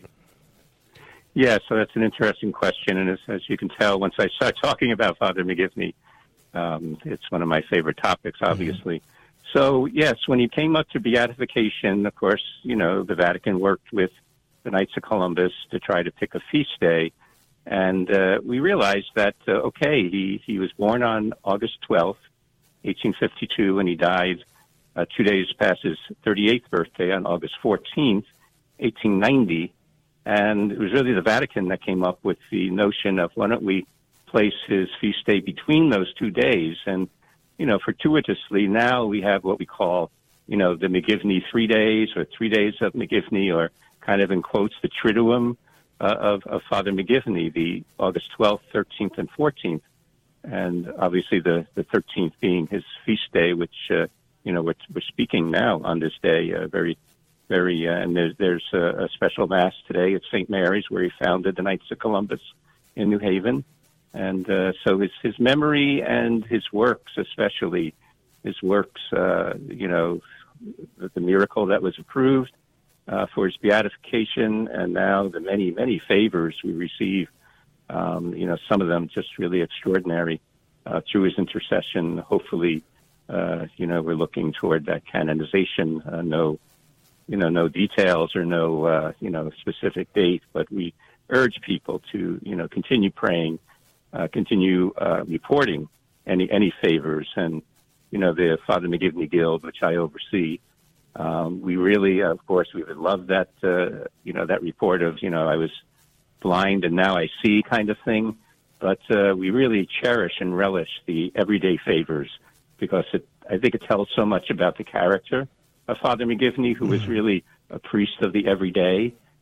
Yeah, so that's an interesting question, and as, as you can tell, once I start talking about Father McGivney, um, it's one of my favorite topics, obviously. Mm-hmm. So, yes, when he came up to beatification, of course, you know, the Vatican worked with the Knights of Columbus to try to pick a feast day. And uh, we realized that, uh, okay, he, he was born on August twelfth, eighteen fifty-two, and he died uh, two days past his thirty-eighth birthday on August fourteenth, eighteen ninety. And it was really the Vatican that came up with the notion of why don't we place his feast day between those two days. And, you know, fortuitously, now we have what we call, you know, the McGivney three days or three days of McGivney, or kind of in quotes, the Triduum. Uh, of, of Father McGivney, the August twelfth, thirteenth, and fourteenth. And obviously the, the thirteenth being his feast day, which, uh, you know, we're, we're speaking now on this day, uh, very, very, uh, and there's, there's a, a special Mass today at Saint Mary's where he founded the Knights of Columbus in New Haven. And uh, so his, his memory and his works, especially his works, uh, you know, the, the miracle that was approved, Uh, for his beatification, and now the many, many favors we receive, um, you know, some of them just really extraordinary uh, through his intercession. Hopefully, uh, you know, we're looking toward that canonization. Uh, no, you know, no details or no, uh, you know, specific date, but we urge people to, you know, continue praying, uh, continue uh, reporting any any favors. And, you know, the Father McGivney Guild, which I oversee, Um, we really, of course, we would love that, uh, you know, that report of, you know, I was blind and now I see kind of thing. But uh, we really cherish and relish the everyday favors because it, I think it tells so much about the character of Father McGivney, who was really a priest of the everyday.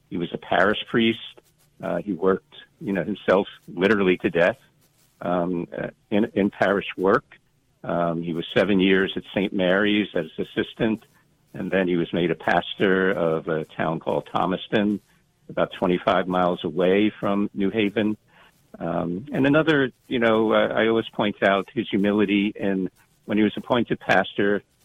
He was a parish priest. Uh, he worked, you know, himself literally to death um, in, in parish work. Um, he was seven years at Saint Mary's as assistant, and then he was made a pastor of a town called Thomaston, about twenty-five miles away from New Haven. Um, and another, you know, uh, I always point out his humility in when he was appointed pastor,